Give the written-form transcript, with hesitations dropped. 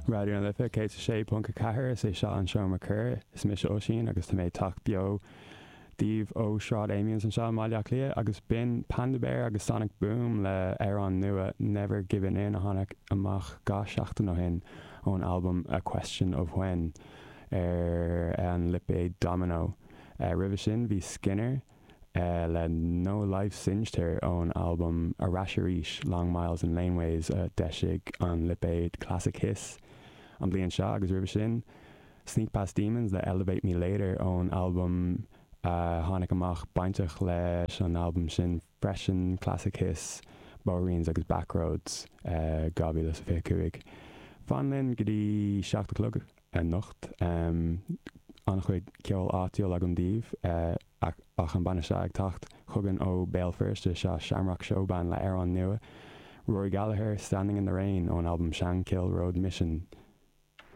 Radio an lifa cé sé punca cethir is é seo an seo mar cur is mis ó sin agus tá méid tach bio díomh ó Shráid Éimions an seo maileach lia agus bin Panda Bear agus Sonic Boom le an nua Never Giving In a tháinig amach gá seachtain ó hin ón album A Question of When an lipé Domino. Ribh sin bhí Skinner le No Life Singed ón album A Rasherísh Long Miles and Laneways deisig an lipé Classic Hiss an blion seo agus ribh sin Sneak Past Demons le Elevate Me Later ón album tháinig amach baintach leis an album sin Freshen Classic Hiss Boreens agus Backroads gabhí sa fé cuaig. Fanlinn go dtí 7:00 an nocht an chuid ceol áitiúil ag an díomh ach an banna se ag tacht chugann ó Belfast se Shamrock Showband le an nua. Rory Gallagher Standing in the Rain ón album Shankill Road Mission